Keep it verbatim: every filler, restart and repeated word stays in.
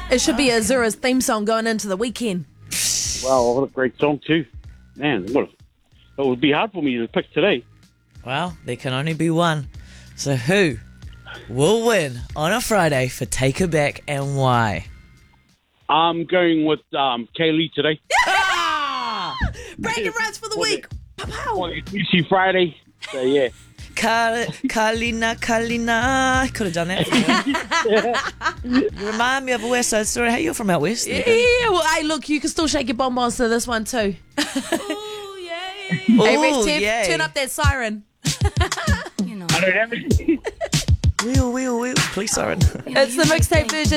It should be Azura's theme song going into the weekend. Wow, what a great song too. Man, what a, it would be hard for me to pick today. Well, there can only be one. So who will win on a Friday for Take Her Back and why? I'm going with um, Kaylee today. Bragging rights for the For the- week. Pow-pow. Well, it's Lucy Friday, so yeah. Kal- Kalina, Kalina. Could have done that. You remind me of a West Side Story. Hey, you're from out west. Yeah, well, hey, look, you can still shake your bonbons to this one too. Ooh, Hey, Rich Tiff, yay. turn up that siren. I don't have it. Wheel, wheel, wheel. Police siren. It's the mixtape version.